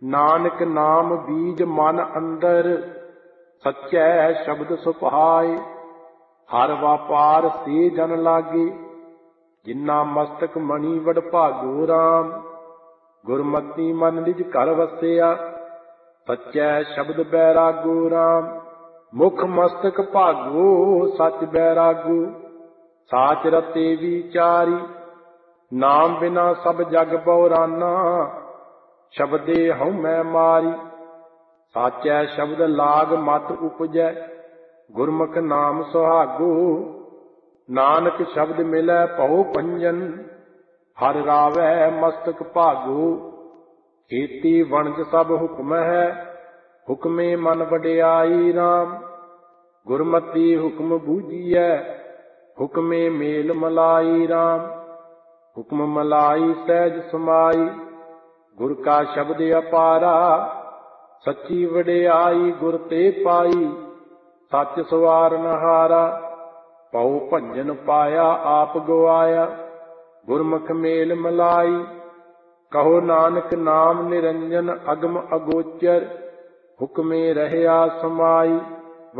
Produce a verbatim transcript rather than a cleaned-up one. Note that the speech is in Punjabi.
ਨਾਨਕ ਨਾਮ ਬੀਜ ਮਨ ਅੰਦਰ, ਸੱਚੈ ਸ਼ਬਦ ਸੁਭਾਏ। ਹਰ ਵਾਪਾਰ ਸੇ ਜਨ ਲਾਗੇ, ਜਿਨਾ ਮਸਤਕ ਮਣੀ ਵਡਭਾਗੋ ਰਾਮ। ਗੁਰਮਤਿ ਮਨ ਨਿਜ ਘਰ ਵਸਿਆ, ਸੱਚੈ ਸ਼ਬਦ ਬੈਰਾਗੋ ਰਾਮ। ਮੁਖ ਮਸਤਕ ਭਾਗੋ ਸਚ ਬੈਰਾਗੋ, ਸਾਚ ਰਤੇ ਵਿਚਾਰੀ। ਨਾਮ ਬਿਨਾ ਸਭ ਜਗ ਬਉਰਾਨਾ, ਸ਼ਬਦੇ ਹਉਮੈ ਮਾਰੀ। ਸਾਚੈ ਸ਼ਬਦ ਲਾਗ ਮਤ ਉਪਜੈ, ਗੁਰਮੁਖ ਨਾਮ ਸੁਹਾਗੋ। ਨਾਨਕ ਸ਼ਬਦ ਮਿਲੈ ਭਉ ਭੰਜਨ, ਹਰਿ ਰਾਵੈ ਮਸਤਕ ਭਾਗੋ। ਖੇਤੀ ਵਣਜ ਸਭ ਹੁਕਮ ਹੈ, ਹੁਕਮੇ ਮਨ ਵਡਿਆਈ ਰਾਮ। ਗੁਰਮਤਿ ਹੁਕਮ ਬੂਝੀਐ, ਹੁਕਮੇ ਮੇਲ ਮਲਾਈ ਰਾਮ। ਹੁਕਮ ਮਲਾਈ ਸਹਿਜ ਸਮਾਈ, ਗੁਰ ਕਾ ਸ਼ਬਦ ਅਪਾਰਾ। ਸੱਚੀ ਵਡਿਆਈ ਗੁਰ ਤੇ ਪਾਈ, ਸੱਚ ਸਵਾਰਨ ਹਾਰਾ। ਭਉ ਭੰਜਨ ਪਾਇਆ ਆਪ ਗਵਾਇਆ, ਗੁਰਮੁਖ ਮੇਲ ਮਲਾਈ। ਕਹੋ ਨਾਨਕ ਨਾਮ ਨਿਰੰਜਨ ਅਗਮ ਅਗੋਚਰ, ਹੁਕਮੇ ਰਹਿਆ ਸਮਾਈ।